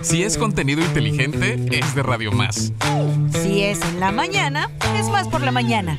Si es contenido inteligente, es de Radio Más. Si es en la mañana, es Más por la mañana.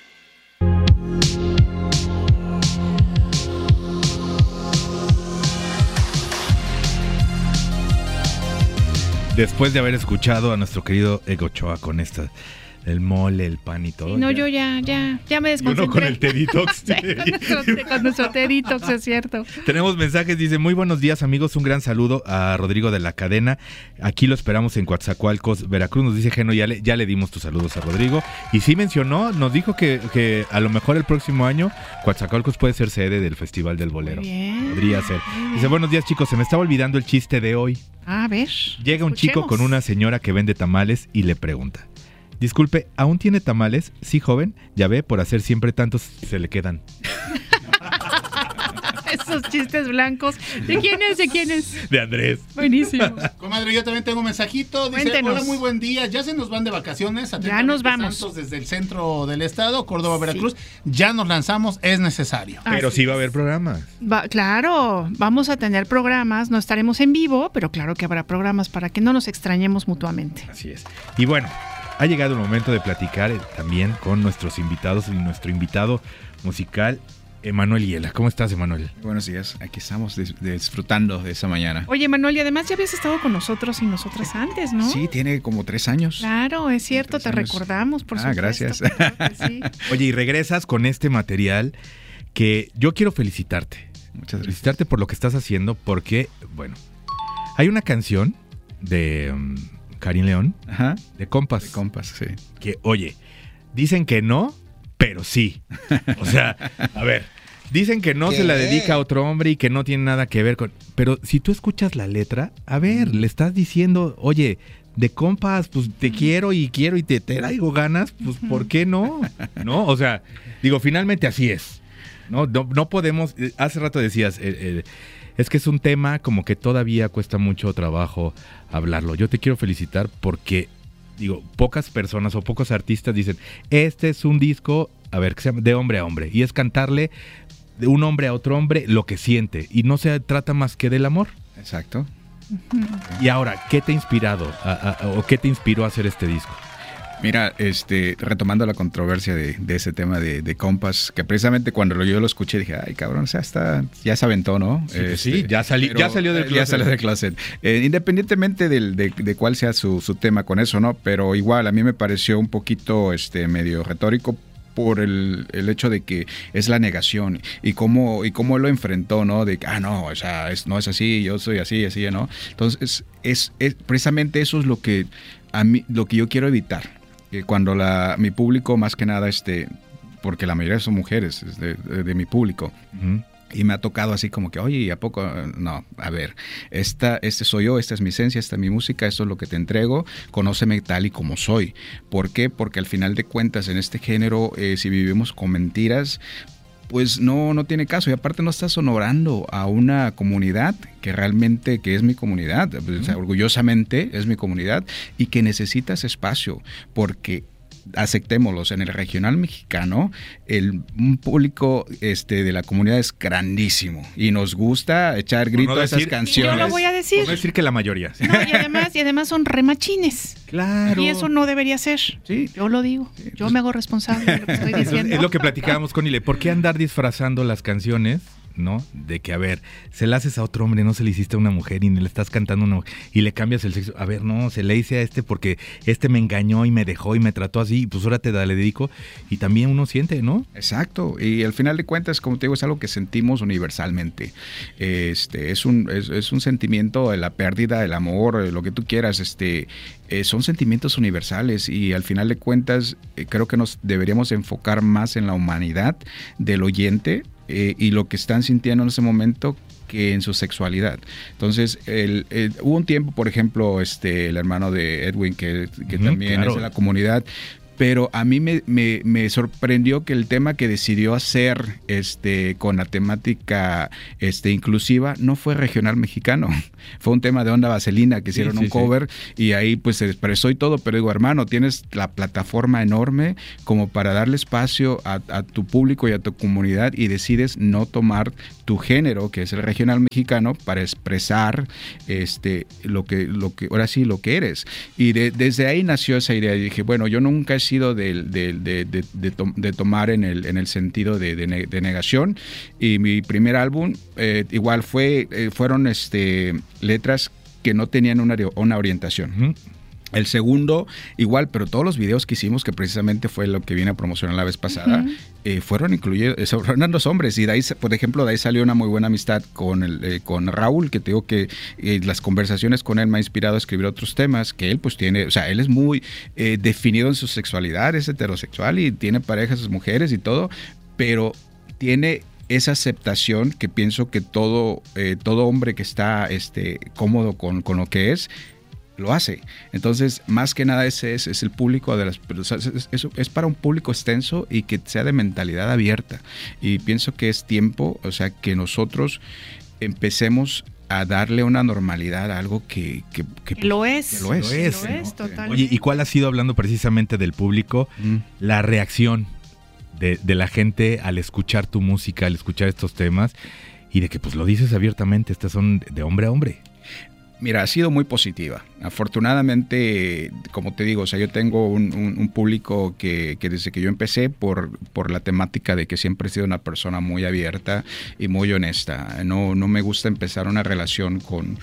Después de haber escuchado a nuestro querido Ego Ochoa con el mole, el pan y todo. Sí, no, yo ya me desconcentré. Uno con el té detox. Sí, con nuestro té detox, es cierto. Tenemos mensajes, dice, muy buenos días amigos, un gran saludo a Rodrigo de la Cadena. Aquí lo esperamos en Coatzacoalcos, Veracruz. Nos dice Geno, ya le dimos tus saludos a Rodrigo. Y sí mencionó, nos dijo que a lo mejor el próximo año Coatzacoalcos puede ser sede del Festival del Bolero. Muy bien. Podría ser. Dice, buenos días chicos, se me estaba olvidando el chiste de hoy. A ver. Llega un chico escuchemos. con una señora que vende tamales y le pregunta, disculpe, ¿aún tiene tamales? Sí, joven. Ya ve, por hacer siempre tantos se le quedan. Esos chistes blancos. ¿De quién es? ¿De quién es? De Andrés. Buenísimo. Comadre, yo también tengo un mensajito. Dice, Cuéntenos. hola, muy buen día. Ya se nos van de vacaciones. Ya nos vamos. Santos desde el centro del estado, Córdoba, Veracruz. Ya nos lanzamos, es necesario. Pero Así sí va a haber programas. Claro, vamos a tener programas, no estaremos en vivo, pero claro que habrá programas para que no nos extrañemos mutuamente. Así es. Y bueno, ha llegado el momento de platicar también con nuestros invitados y nuestro invitado musical, Emanuel Hiela. ¿Cómo estás, Emanuel? Buenos días, aquí estamos disfrutando de esa mañana. Oye, Manuel, y además ya habías estado con nosotros y nosotras antes, ¿no? Sí, tiene como 3 años. Claro, es cierto, 3 te años. recordamos, por supuesto. Gracias. Claro que sí. Oye, y regresas con este material que yo quiero felicitarte. Muchas gracias. Felicitarte por lo que estás haciendo porque, bueno, hay una canción de Karim León, Ajá, de Compas, de compas, sí. que, oye, dicen que no, pero sí. O sea, a ver, dicen que no se la dedica a otro hombre y que no tiene nada que ver con... Pero si tú escuchas la letra, a ver, le estás diciendo, oye, de compas, pues te quiero y te traigo ganas, pues ¿por qué no? ¿No? O sea, digo, finalmente así es. No podemos... Hace rato decías... es que es un tema como que todavía cuesta mucho trabajo hablarlo. Yo te quiero felicitar porque, digo, pocas personas o pocos artistas dicen, este es un disco, a ver, que se llama de hombre a hombre, y es cantarle de un hombre a otro hombre lo que siente, y no se trata más que del amor. Exacto. Y ahora, ¿qué te ha inspirado o qué te inspiró a hacer este disco? Mira, retomando la controversia de ese tema de compas, que precisamente cuando yo lo escuché dije, ay cabrón, o sea, ya se aventó, ¿no? Sí, ya salió del closet. Ya salió del closet. Independientemente de cuál sea su tema con eso, ¿no? Pero igual, a mí me pareció un poquito medio retórico por el hecho de que es la negación y cómo lo enfrentó, ¿no? De no, o sea, no es así, yo soy así, ¿no? Entonces, es precisamente eso es lo que yo quiero evitar. Cuando mi público, más que nada, porque la mayoría son mujeres de mi público, uh-huh. Y me ha tocado así como que, oye, ¿a poco? No, a ver, este soy yo, esta es mi esencia, esta es mi música, esto es lo que te entrego, conóceme tal y como soy. ¿Por qué? Porque al final de cuentas en este género, si vivimos con mentiras, pues no tiene caso, y aparte no estás honorando a una comunidad que realmente que es mi comunidad, o sea, orgullosamente es mi comunidad y que necesitas espacio, porque aceptémoslos, en el regional mexicano un público de la comunidad es grandísimo y nos gusta echar gritos a esas canciones. Yo lo voy a decir. Por no decir que la mayoría. ¿Sí? No, y además son remachines. Claro. Y eso no debería ser. Sí. Yo lo digo. Sí, yo me hago responsable de lo que estoy diciendo. Es lo que platicábamos con Ile. ¿Por qué andar disfrazando las canciones? ¿No? De que, a ver, se la haces a otro hombre, no se le hiciste a una mujer y le estás cantando a una mujer y le cambias el sexo. A ver, no, se le hice a porque me engañó y me dejó y me trató así, y pues ahora le dedico. Y también uno siente, ¿no? Exacto. Y al final de cuentas, como te digo, es algo que sentimos universalmente. Es un sentimiento de la pérdida, el amor, lo que tú quieras, son sentimientos universales y al final de cuentas creo que nos deberíamos enfocar más en la humanidad del oyente y lo que están sintiendo en ese momento que en su sexualidad. Entonces, hubo un tiempo, por ejemplo, el hermano de Edwin, que también claro. Es de la comunidad, pero a mí me sorprendió que el tema que decidió hacer con la temática inclusiva no fue regional mexicano, fue un tema de Onda Vaselina que hicieron un cover y ahí pues se expresó y todo, pero digo, hermano, tienes la plataforma enorme como para darle espacio a tu público y a tu comunidad y decides no tomar tu género, que es el regional mexicano, para expresar lo que ahora sí lo que eres. Y desde ahí nació esa idea y dije, bueno, yo nunca he sido de tomar en el sentido de negación, y mi primer álbum igual fueron letras que no tenían una orientación. Uh-huh. El segundo, igual, pero todos los videos que hicimos, que precisamente fue lo que vine a promocionar la vez pasada, fueron incluidos, fueron los hombres. Y de ahí, por ejemplo, de ahí salió una muy buena amistad con Raúl, que te digo que las conversaciones con él me ha inspirado a escribir otros temas, que él pues tiene, o sea, él es muy definido en su sexualidad, es heterosexual y tiene parejas, sus mujeres y todo, pero tiene esa aceptación que pienso que todo hombre que está cómodo con lo que es, lo hace. Entonces, más que nada ese es el público de las personas, es para un público extenso y que sea de mentalidad abierta. Y pienso que es tiempo, o sea, que nosotros empecemos a darle una normalidad a algo que lo es. Lo es, ¿no? Totalmente. Oye, ¿y cuál ha sido, hablando precisamente del público, la reacción de la gente al escuchar tu música, al escuchar estos temas, y de que pues lo dices abiertamente, estas son de hombre a hombre? Mira, ha sido muy positiva. Afortunadamente, como te digo, o sea, yo tengo un público que desde que yo empecé, por la temática de que siempre he sido una persona muy abierta y muy honesta. No me gusta empezar una relación con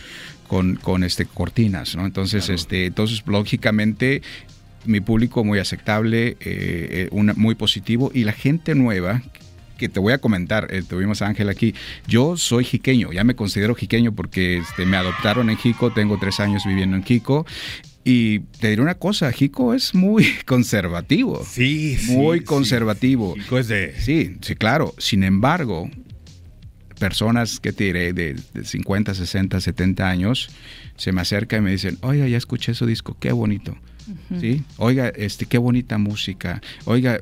cortinas, ¿no? Entonces, claro. Entonces, lógicamente, mi público muy aceptable, muy positivo, y la gente nueva que te voy a comentar, tuvimos a Ángel aquí. Yo soy jiqueño, ya me considero jiqueño porque me adoptaron en Jico, tengo 3 años viviendo en Jico. Y te diré una cosa, Jico es muy conservativo. Sí, muy conservativo. Sí. Jico es de... Sí, claro. Sin embargo, personas, que te diré, de 50, 60, 70 años, se me acercan y me dicen, oiga, ya escuché su disco, qué bonito. Uh-huh. ¿Sí? Oiga, qué bonita música. Oiga,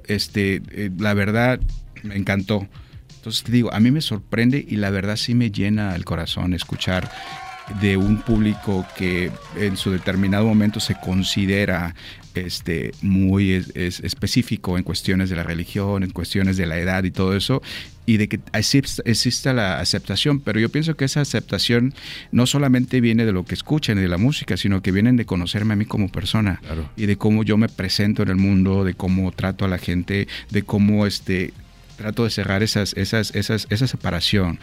la verdad, me encantó. Entonces te digo, a mí me sorprende y la verdad sí me llena el corazón escuchar de un público que en su determinado momento se considera muy específico en cuestiones de la religión, en cuestiones de la edad y todo eso, y de que exista la aceptación. Pero yo pienso que esa aceptación no solamente viene de lo que escuchan y de la música, sino que vienen de conocerme a mí como persona. Claro. Y de cómo yo me presento en el mundo, de cómo trato a la gente, de cómo trato de cerrar esa separación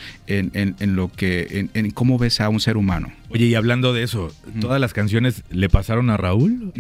en cómo ves a un ser humano. Oye, y hablando de eso, ¿todas las canciones le pasaron a Raúl?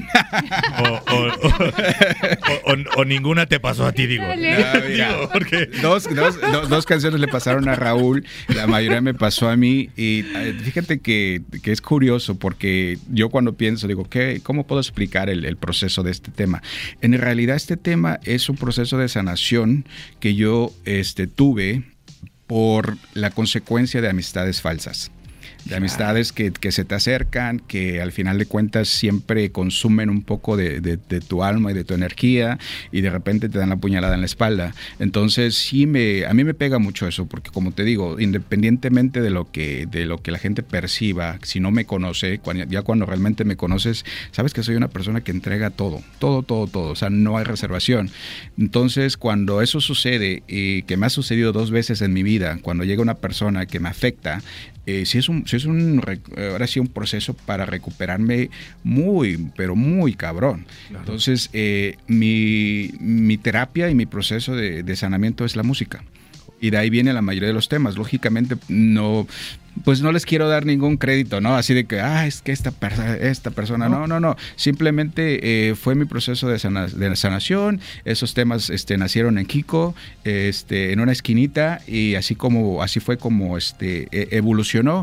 ¿O ninguna te pasó a ti, digo? No, porque dos canciones le pasaron a Raúl, la mayoría me pasó a mí, y fíjate que es curioso, porque yo cuando pienso, digo, ¿cómo puedo explicar el proceso de este tema? En realidad este tema es un proceso de sanación que yo tuve por la consecuencia de amistades falsas. De amistades que se te acercan, que al final de cuentas siempre consumen un poco de tu alma y de tu energía, y de repente te dan la puñalada en la espalda. Entonces sí, a mí me pega mucho eso, porque como te digo, independientemente de lo que la gente perciba, si no me conoce, cuando realmente me conoces, sabes que soy una persona que entrega todo, o sea, no hay reservación. Entonces, cuando eso sucede, y que me ha sucedido 2 veces en mi vida, cuando llega una persona que me afecta, sí es ahora sí un proceso para recuperarme muy, pero muy cabrón. Claro. Entonces, mi terapia y mi proceso de sanamiento es la música. Y de ahí viene la mayoría de los temas. Lógicamente, no les quiero dar ningún crédito, ¿no? Así de que, es que esta persona, no. Simplemente fue mi proceso de sanación. Esos temas nacieron en Jico, en una esquinita, y así fue como evolucionó.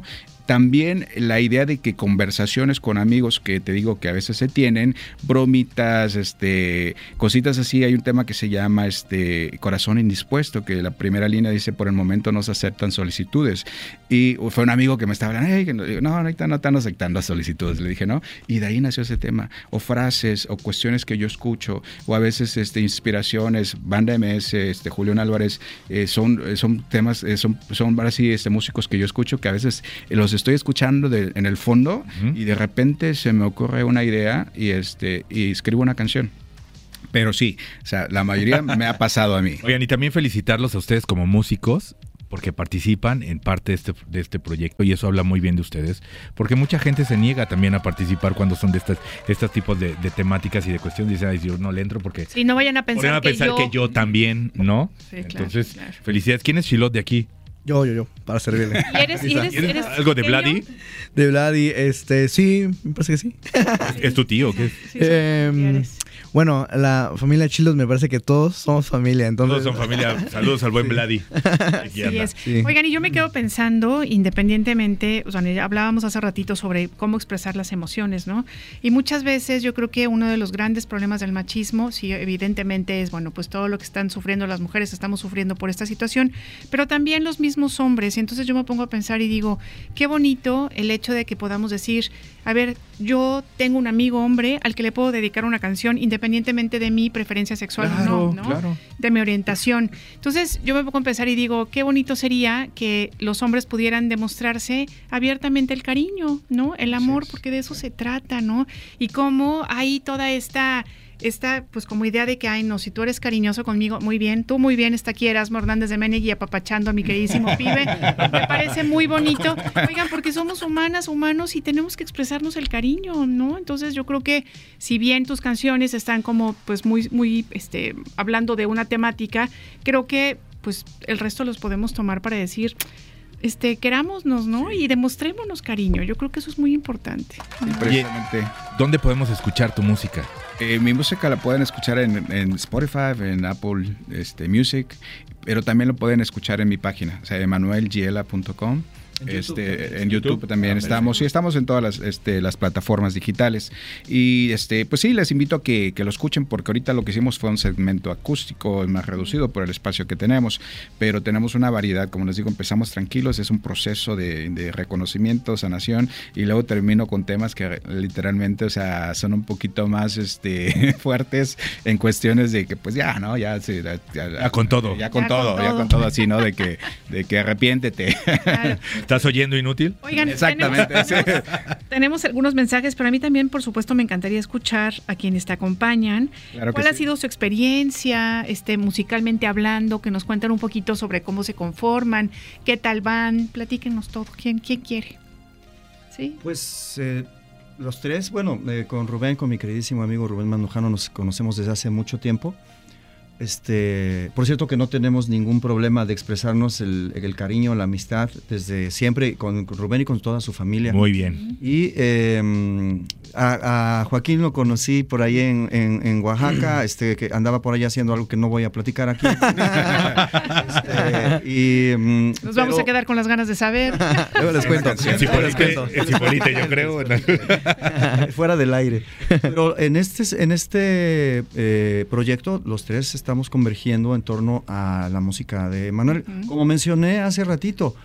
también la idea de que conversaciones con amigos que te digo que a veces se tienen, bromitas, cositas así. Hay un tema que se llama Corazón Indispuesto, que la primera línea dice: por el momento no se aceptan solicitudes. Y fue un amigo que me estaba hablando: hey, no, ahorita no están aceptando solicitudes. Le dije, ¿no? Y de ahí nació ese tema. O frases, o cuestiones que yo escucho, o a veces inspiraciones. Banda MS, Julián Álvarez, son temas, son ahora sí músicos que yo escucho, que a veces los estoy escuchando en el fondo, y de repente se me ocurre una idea y escribo una canción. Pero sí, o sea, la mayoría me ha pasado a mí. Oigan, y también felicitarlos a ustedes como músicos, porque participan en parte de este proyecto, y eso habla muy bien de ustedes, porque mucha gente se niega también a participar cuando son de estos tipos de temáticas y de cuestiones. Dicen: ay, yo no le entro porque... Sí, no vayan a pensar, que yo también, ¿no? Sí, entonces, claro. Felicidades. ¿Quién es Chilot de aquí? Yo, para servirle. ¿Y eres algo de Vladi? De Vladi, sí, me parece que sí. ¿Es tu tío o qué? Sí, bueno, la familia Chilos, me parece que todos somos familia, entonces... Todos son familia. Saludos al buen Vladi. Así es. Sí. Oigan, y yo me quedo pensando, independientemente, o sea, hablábamos hace ratito sobre cómo expresar las emociones, ¿no? Y muchas veces yo creo que uno de los grandes problemas del machismo, sí, evidentemente es, bueno, pues todo lo que están sufriendo las mujeres, estamos sufriendo por esta situación, pero también los mismos hombres. Y entonces yo me pongo a pensar y digo, qué bonito el hecho de que podamos decir, a ver, yo tengo un amigo hombre al que le puedo dedicar una canción independientemente de mi preferencia sexual, claro, o no, claro, de mi orientación. Entonces yo me pongo a pensar y digo, qué bonito sería que los hombres pudieran demostrarse abiertamente el cariño, ¿no? El amor, porque de eso se trata, ¿no? Y cómo hay toda esta pues como idea de que, ay, no, si tú eres cariñoso conmigo, muy bien, tú muy bien, está aquí Erasmo Hernández de Menegui apapachando a mi queridísimo pibe, me parece muy bonito. Oigan, porque somos humanos y tenemos que expresarnos el cariño, ¿no? Entonces yo creo que si bien tus canciones están como pues muy hablando de una temática, creo que pues el resto los podemos tomar para decir, querámonos, ¿no? Y demostrémonos cariño. Yo creo que eso es muy importante. Precisamente. ¿Dónde podemos escuchar tu música? Mi música la pueden escuchar en Spotify, en Apple Music, pero también lo pueden escuchar en mi página, o sea, emanuelgiela.com. En YouTube también estamos, sí, estamos en todas las plataformas digitales, y pues sí, les invito a que lo escuchen, porque ahorita lo que hicimos fue un segmento acústico más reducido por el espacio que tenemos, pero tenemos una variedad. Como les digo, empezamos tranquilos, es un proceso de reconocimiento, sanación, y luego termino con temas que literalmente, o sea, son un poquito más fuertes en cuestiones de que pues ya, ¿no? Ya con todo. Ya con todo así, ¿no? De que arrepiéntete. Claro. ¿Estás oyendo, inútil? Oigan, exactamente. Tenemos algunos mensajes, pero a mí también, por supuesto, me encantaría escuchar a quienes te acompañan. Claro. ¿Cuál ha sido su experiencia musicalmente hablando? Que nos cuenten un poquito sobre cómo se conforman, qué tal van, platíquenos todo. ¿Quién quiere? ¿Sí? Pues los tres, bueno, con Rubén, con mi queridísimo amigo Rubén Mandujano, nos conocemos desde hace mucho tiempo. Por cierto que no tenemos ningún problema de expresarnos el cariño, la amistad desde siempre con Rubén y con toda su familia. Muy bien. Y a Joaquín lo conocí por ahí en Oaxaca, que andaba por allá haciendo algo que no voy a platicar aquí. Nos vamos a quedar con las ganas de saber. Luego les cuento. El Cipolite, yo creo. Fuera del aire. Pero en este proyecto, los tres estamos convergiendo en torno a la música de Manuel. Uh-huh. Como mencioné hace ratito,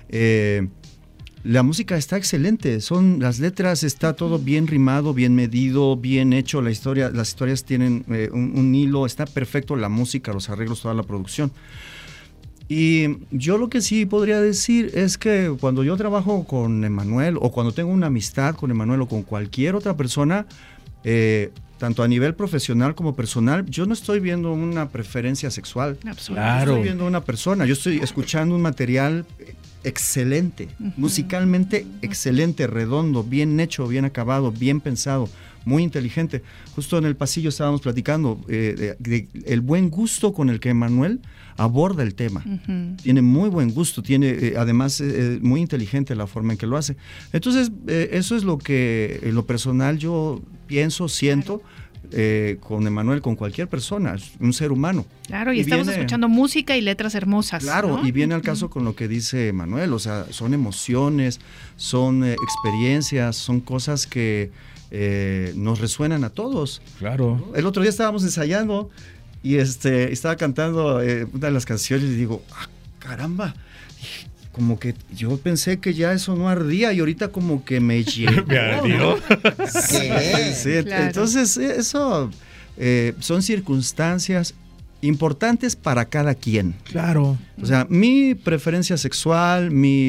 la música está excelente, son las letras, está todo bien rimado, bien medido, bien hecho, las historias tienen un hilo, está perfecto la música, los arreglos, toda la producción. Y yo lo que sí podría decir es que cuando yo trabajo con Emanuel, o cuando tengo una amistad con Emanuel o con cualquier otra persona, tanto a nivel profesional como personal, yo no estoy viendo una preferencia sexual. Claro. Estoy viendo una persona, yo estoy escuchando un material excelente, musicalmente excelente, redondo, bien hecho, bien acabado, bien pensado, muy inteligente. Justo en el pasillo estábamos platicando el buen gusto con el que Emanuel aborda el tema. Uh-huh. Tiene muy buen gusto, tiene además muy inteligente la forma en que lo hace. Entonces, eso es lo que en lo personal yo pienso, siento. Claro. con Emanuel, con cualquier persona, un ser humano. Claro, y estamos escuchando música y letras hermosas. Claro, ¿no? y viene al caso con lo que dice Emanuel, o sea, son emociones, son experiencias, son cosas que nos resuenan a todos. Claro. El otro día estábamos ensayando y estaba cantando una de las canciones y digo, caramba, como que yo pensé que ya eso no ardía y ahorita como que me llegó. ¿Me ardió? Sí, Claro. Entonces eso son circunstancias importantes para cada quien. Claro. O sea, mi preferencia sexual,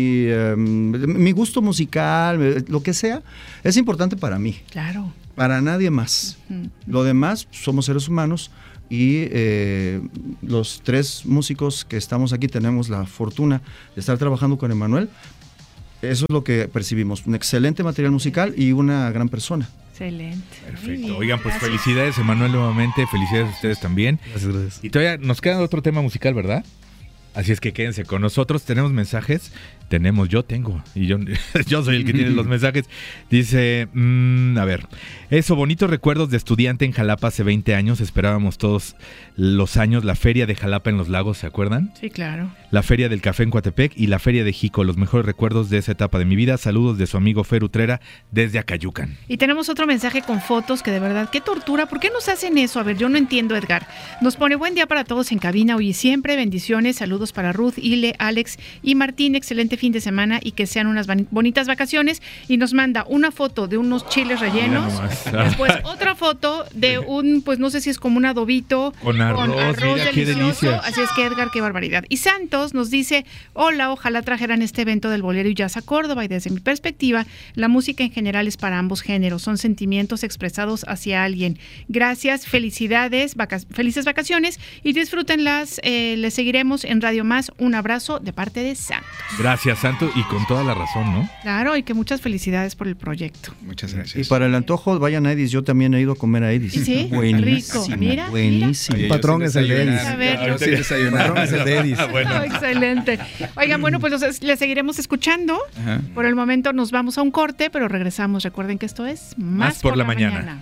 mi gusto musical, lo que sea, es importante para mí, Claro. para nadie más. Lo demás, somos seres humanos y los 3 músicos que estamos aquí tenemos la fortuna de estar trabajando con Emanuel. Eso es lo que percibimos, un excelente material musical y una gran persona. Excelente. Muy Perfecto. bien, Oigan, pues gracias. felicidades, Emanuel, nuevamente. Felicidades a ustedes también. Gracias. Y todavía nos queda otro tema musical, ¿verdad? Así es que quédense con nosotros. Tenemos mensajes. Yo tengo. Y yo soy el que tiene los mensajes. Dice, a ver. Eso, bonitos recuerdos de estudiante en Jalapa hace 20 años. Esperábamos todos los años la feria de Jalapa en los Lagos, ¿se acuerdan? Sí, claro. La feria del café en Coatepec y la feria de Jico. Los mejores recuerdos de esa etapa de mi vida. Saludos de su amigo Fer Utrera desde Acayucan. Y tenemos otro mensaje con fotos que de verdad, qué tortura. ¿Por qué nos hacen eso? A ver, yo no entiendo, Edgar. Nos pone buen día para todos en cabina hoy y siempre. Bendiciones, saludos para Ruth, Ile, Alex y Martín. Excelente fin de semana y que sean unas bonitas vacaciones. Y nos manda una foto de unos chiles rellenos. Después otra foto de un, pues no sé si es como un adobito. Con arroz, mira, qué delicioso. delicia. Así es que, Edgar, qué barbaridad. Y Santos nos dice, hola, ojalá trajeran este evento del bolero y jazz a Córdoba. Y desde mi perspectiva, la música en general es para ambos géneros. Son sentimientos expresados hacia alguien. Gracias, felicidades, felices vacaciones y disfrútenlas. Les seguiremos en Radio Más. Un abrazo de parte de Santos. Gracias, Santo, y con toda la razón, ¿no? Claro, y que muchas felicidades por el proyecto. Muchas Y gracias. para el antojo, vayan a Edis, yo también he ido a comer a Edis. Sí, Buenísimo, rico. Mira, buenísimo. Oye, patrón yo es el de desayunar. Edis. A ver, Yo sí desayunar. Patrón es el de Edis. Oh, excelente. Oigan, bueno, pues les seguiremos escuchando. Ajá. Por el momento nos vamos a un corte, pero regresamos. Recuerden que esto es Más por la mañana.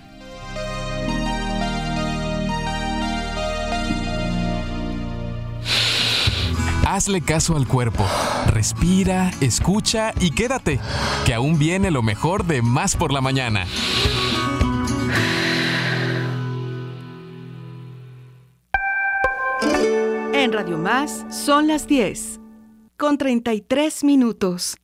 Hazle caso al cuerpo. Respira, escucha y quédate, que aún viene lo mejor de Más por la mañana. En Radio Más son las 10, con 33 minutos.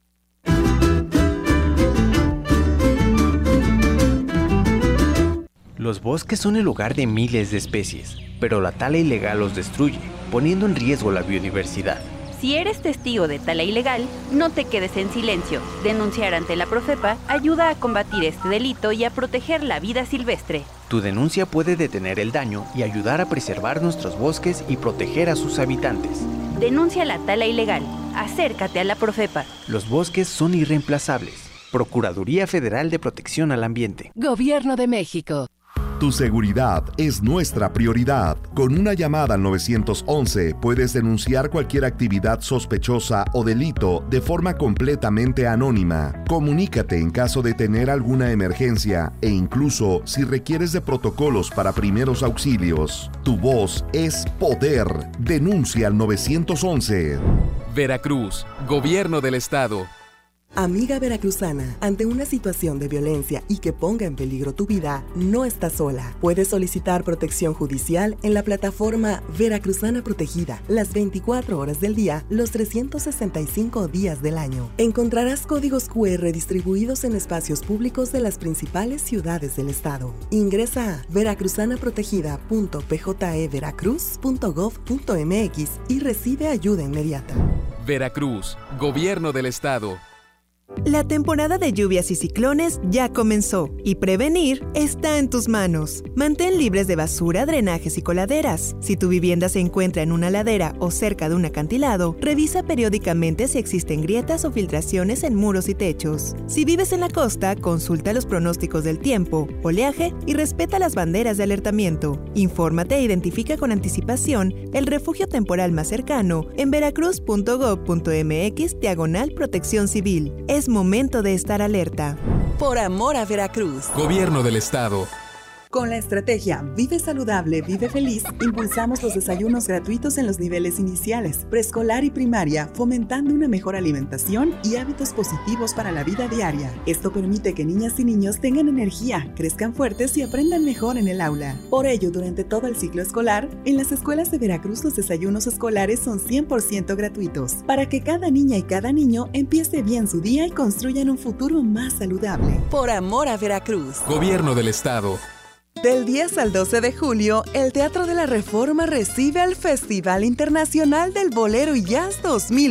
Los bosques son el hogar de miles de especies, pero la tala ilegal los destruye, poniendo en riesgo la biodiversidad. Si eres testigo de tala ilegal, no te quedes en silencio. Denunciar ante la Profepa ayuda a combatir este delito y a proteger la vida silvestre. Tu denuncia puede detener el daño y ayudar a preservar nuestros bosques y proteger a sus habitantes. Denuncia la tala ilegal. Acércate a la Profepa. Los bosques son irreemplazables. Procuraduría Federal de Protección al Ambiente. Gobierno de México. Tu seguridad es nuestra prioridad. Con una llamada al 911 puedes denunciar cualquier actividad sospechosa o delito de forma completamente anónima. Comunícate en caso de tener alguna emergencia e incluso si requieres de protocolos para primeros auxilios. Tu voz es poder. Denuncia al 911. Veracruz, Gobierno del Estado. Amiga veracruzana, ante una situación de violencia y que ponga en peligro tu vida, no estás sola. Puedes solicitar protección judicial en la plataforma Veracruzana Protegida, las 24 horas del día, los 365 días del año. Encontrarás códigos QR distribuidos en espacios públicos de las principales ciudades del estado. Ingresa a veracruzanaprotegida.pjeveracruz.gov.mx y recibe ayuda inmediata. Veracruz, Gobierno del Estado. La temporada de lluvias y ciclones ya comenzó y prevenir está en tus manos. Mantén libres de basura, drenajes y coladeras. Si tu vivienda se encuentra en una ladera o cerca de un acantilado, revisa periódicamente si existen grietas o filtraciones en muros y techos. Si vives en la costa, consulta los pronósticos del tiempo, oleaje y respeta las banderas de alertamiento. Infórmate e identifica con anticipación el refugio temporal más cercano en veracruz.gov.mx/protección civil. Es momento de estar alerta. Por amor a Veracruz. Gobierno del Estado. Con la estrategia Vive Saludable, Vive Feliz, impulsamos los desayunos gratuitos en los niveles iniciales, preescolar y primaria, fomentando una mejor alimentación y hábitos positivos para la vida diaria. Esto permite que niñas y niños tengan energía, crezcan fuertes y aprendan mejor en el aula. Por ello, durante todo el ciclo escolar, en las escuelas de Veracruz los desayunos escolares son 100% gratuitos, para que cada niña y cada niño empiece bien su día y construyan un futuro más saludable. Por amor a Veracruz. Gobierno del Estado. Del 10 al 12 de julio, el Teatro de la Reforma recibe al Festival Internacional del Bolero y Jazz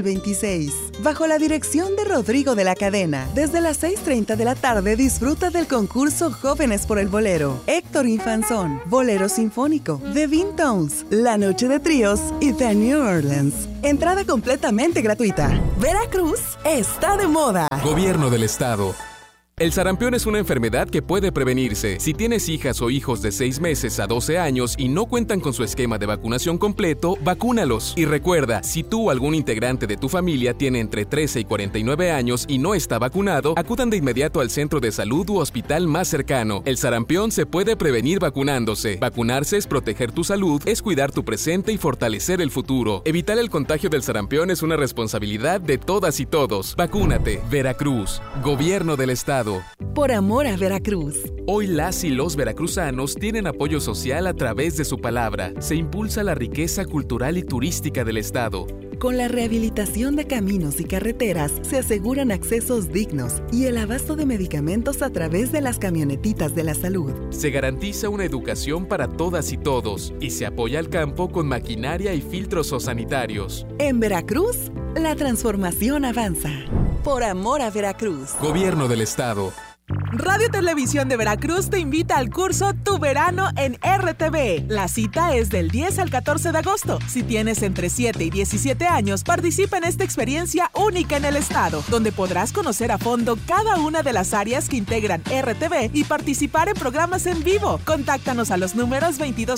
2026, bajo la dirección de Rodrigo de la Cadena. Desde las 6:30 de la tarde disfruta del concurso Jóvenes por el Bolero, Héctor Infanzón, Bolero Sinfónico, The Bean Tones, La Noche de Tríos y The New Orleans. Entrada completamente gratuita. Veracruz está de moda. Gobierno del Estado. El sarampión es una enfermedad que puede prevenirse. Si tienes hijas o hijos de 6 meses a 12 años y no cuentan con su esquema de vacunación completo, vacúnalos. Y recuerda, si tú o algún integrante de tu familia tiene entre 13 y 49 años y no está vacunado, acudan de inmediato al centro de salud u hospital más cercano. El sarampión se puede prevenir vacunándose. Vacunarse es proteger tu salud, es cuidar tu presente y fortalecer el futuro. Evitar el contagio del sarampión es una responsabilidad de todas y todos. Vacúnate. Veracruz. Gobierno del Estado. Por amor a Veracruz. Hoy las y los veracruzanos tienen apoyo social a través de su palabra. Se impulsa la riqueza cultural y turística del Estado. Con la rehabilitación de caminos y carreteras, se aseguran accesos dignos y el abasto de medicamentos a través de las camionetitas de la salud. Se garantiza una educación para todas y todos y se apoya al campo con maquinaria y filtros sanitarios. En Veracruz, la transformación avanza. Por amor a Veracruz. Gobierno del Estado. Radio Televisión de Veracruz te invita al curso Tu Verano en RTV. La cita es del 10 al 14 de agosto. Si tienes entre 7 y 17 años, participa en esta experiencia única en el estado, donde podrás conocer a fondo cada una de las áreas que integran RTV y participar en programas en vivo. Contáctanos a los números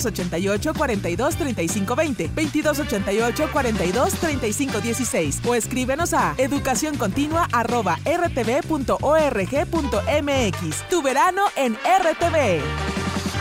2288-423520, 2288-423516 o escríbenos a educacioncontinua@rtv.org.mx. Tu verano en RTV.